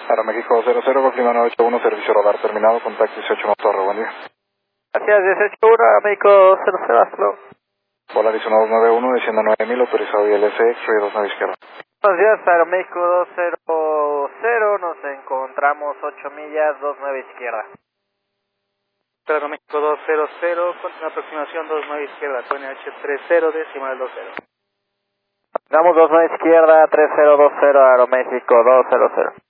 Aeroméxico 00, confirma 981, servicio radar terminado, contacto 18 más torre, buen día. Gracias, 18-1, Aeroméxico 00, hasta luego. Volaris 1291, desciende 9000, autorizado ILS, X-ray 29 izquierda. Buenos días, Aeroméxico 200, nos encontramos 8 millas, 29 izquierda. Aeroméxico 200, con una aproximación 29 izquierda, QNH 30, decimal 20. Damos 29 izquierda, 3020, Aeroméxico 200.